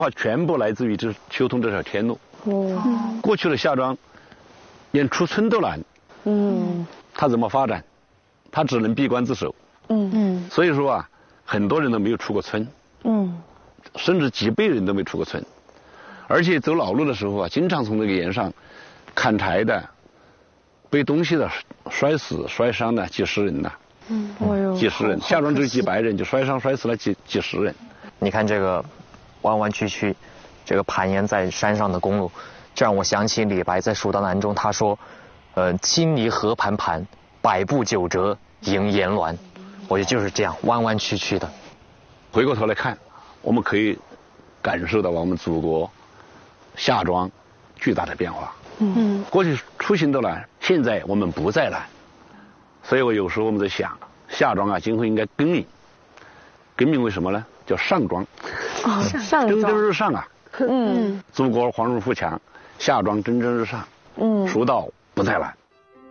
话全部来自于这修通这条天路。过去的夏庄连出村都难，他怎么发展？他只能闭关自守。所以说啊，很多人都没有出过村。甚至几辈人都没出过村，而且走老路的时候啊，经常从那个沿上砍柴的、背东西的摔死、摔伤的几十人呐。几十人，夏庄只有几百人，就摔伤摔死了几十人。 你看这个弯弯曲曲，这个盘沿在山上的公路，这让我想起李白在《蜀道难》中他说：“青泥河盘盘，百步九折萦岩峦。”我觉得就是这样弯弯曲曲的。 回过头来看，我们可以感受到我们祖国夏庄巨大的变化。过去出行都难，现在我们不再难。所以我有时候我们在想，夏庄啊，今后应该更名。更名为什么呢？叫上庄。 上庄。 蒸蒸日上啊。祖国繁荣富强，夏庄蒸蒸日上。蜀道不再难。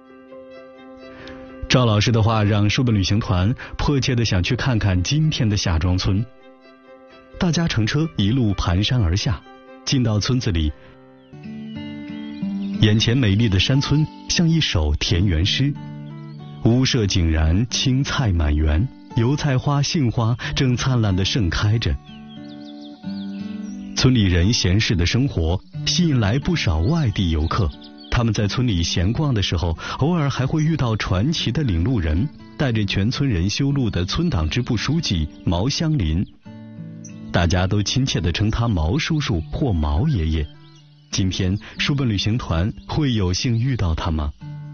赵老师的话让书本旅行团迫切地想去看看今天的夏庄村。大家乘车一路盘山而下，进到村子里，眼前美丽的山村像一首田园诗，屋舍井然，青菜满园，油菜花、杏花正灿烂地盛开着。村里人闲适的生活吸引来不少外地游客，他们在村里闲逛的时候，偶尔还会遇到传奇的领路人，带着全村人修路的村党支部书记毛香林，大家都亲切地称他毛叔叔或毛爷爷。今天书本旅行团会有幸遇到他吗？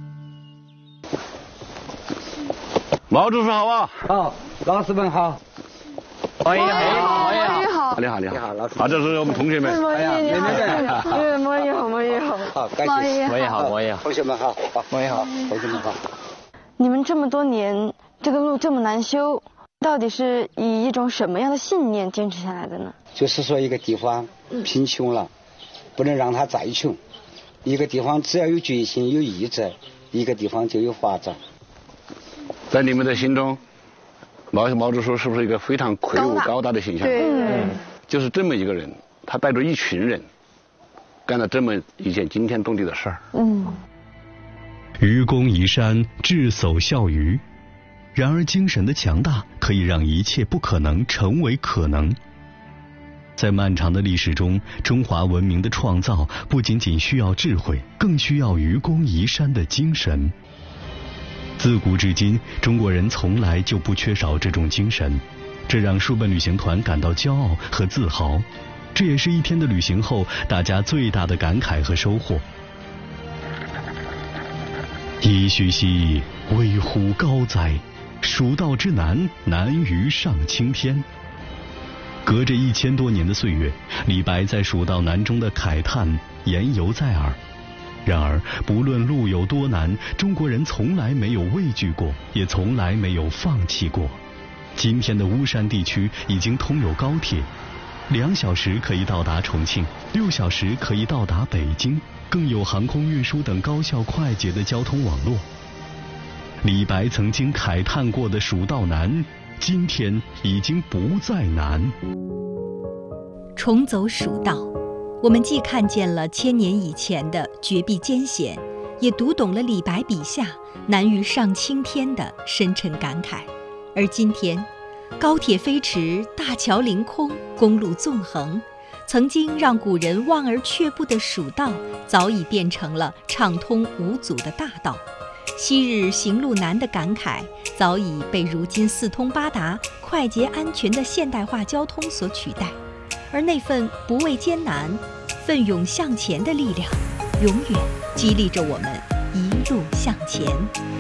毛叔叔好啊！ 好，老师们好。 毛爷好， 你好， 老师。 啊，这是我们同学们。 毛爷好，毛爷好。 好，感谢。 我也好，我也好。 同学们好，我也好，同学们好。 你们这么多年，这个路这么难修，到底是以一种什么样的信念坚持下来的呢？ 就是说一个地方贫穷了，不能让它再穷。一个地方只要有决心、有意志，一个地方就有发展。 在你们的心中，毛叔叔是不是一个非常魁梧高大的形象？ 对， 就是这么一个人，他带着一群人，干了这么一件惊天动地的事儿。 愚公移山，智叟效鱼。然而精神的强大可以让一切不可能成为可能。在漫长的历史中，中华文明的创造不仅仅需要智慧，更需要愚公移山的精神。自古至今，中国人从来就不缺少这种精神，这让书本旅行团感到骄傲和自豪。这也是一天的旅行后大家最大的感慨和收获。噫吁兮，危乎高哉！蜀道之难，难于上青天。隔着1000多年的岁月，李白在《蜀道难》中的慨叹言犹在耳。然而，不论路有多难，中国人从来没有畏惧过，也从来没有放弃过。今天的巫山地区已经通有高铁，2小时可以到达重庆，6小时可以到达北京，更有航空运输等高效快捷的交通网络。李白曾经慨叹过的蜀道难，今天已经不再难。 重走蜀道，我们既看见了1000年以前的绝壁艰险，也读懂了李白笔下难于上青天的深沉感慨。而今天，高铁飞驰，大桥凌空，公路纵横，曾经让古人望而却步的蜀道，早已变成了畅通无阻的大道。昔日行路难的感慨，早已被如今四通八达、快捷安全的现代化交通所取代。而那份不畏艰难、奋勇向前的力量，永远激励着我们一路向前。